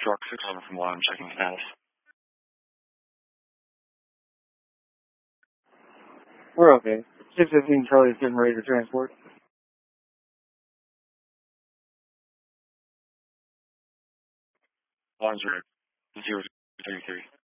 Truck 611 from Lime, checking status. We're okay. 615 Charlie is getting ready to transport. Lime's ready. 033.